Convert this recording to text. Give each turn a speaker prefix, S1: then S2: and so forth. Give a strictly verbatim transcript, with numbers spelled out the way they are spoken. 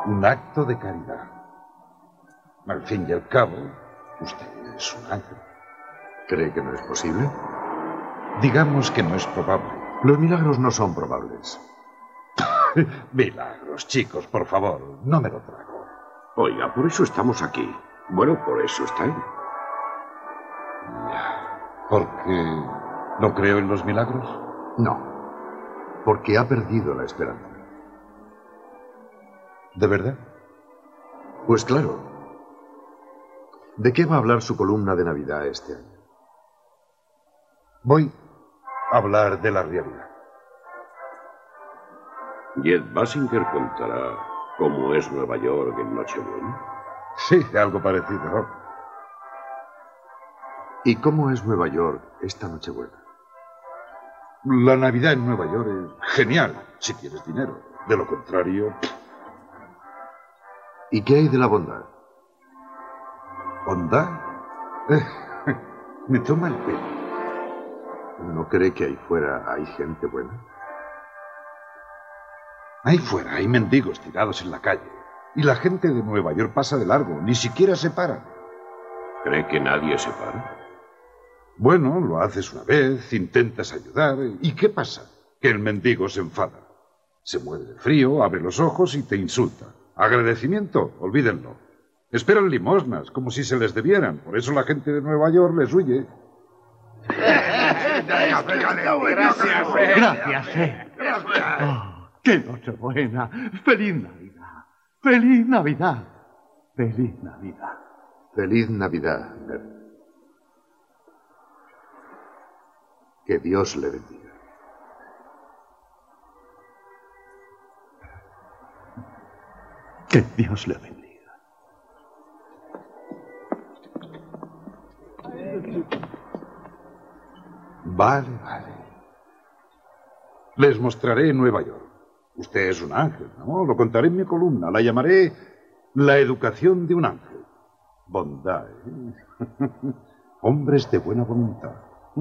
S1: Un acto de caridad. Al fin y al cabo, usted es un ángel.
S2: ¿Cree que no es posible?
S1: Digamos que no es probable.
S2: Los milagros no son probables.
S1: Milagros, chicos, por favor, no me lo trago.
S3: Oiga, por eso estamos aquí. Bueno, por eso está él.
S1: Ya. ¿Porque no creo en los milagros?
S2: No, porque ha perdido la esperanza.
S1: ¿De verdad?
S2: Pues claro. ¿De qué va a hablar su columna de Navidad este año?
S1: Voy a hablar de la realidad.
S3: Jed Basinger contará cómo es Nueva York en Nochebuena.
S1: Sí, algo parecido.
S2: ¿Y cómo es Nueva York esta Nochebuena?
S1: La Navidad en Nueva York es genial, si tienes dinero. De lo contrario...
S2: ¿Y qué hay de la bondad?
S1: ¿Bondad? Eh, me toma el pelo.
S2: ¿No cree que ahí fuera hay gente buena?
S1: Ahí fuera hay mendigos tirados en la calle. Y la gente de Nueva York pasa de largo, ni siquiera se para.
S3: ¿Cree que nadie se para?
S1: Bueno, lo haces una vez, intentas ayudar. ¿Y qué pasa? Que el mendigo se enfada. Se muere de frío, abre los ojos y te insulta. Agradecimiento, olvídenlo. Esperan limosnas, como si se les debieran. Por eso la gente de Nueva York les huye.
S4: Gracias, eh. Gracias, eh. Oh, ¡qué nochebuena! ¡Feliz Navidad! ¡Feliz Navidad! ¡Feliz Navidad!
S2: Feliz Navidad, Bert. Que Dios le bendiga.
S4: Que Dios le bendiga.
S1: Vale, vale. Les mostraré Nueva York. Usted es un ángel, ¿no? Lo contaré en mi columna. La llamaré La educación de un ángel. Bondad, ¿eh? Hombres de buena voluntad.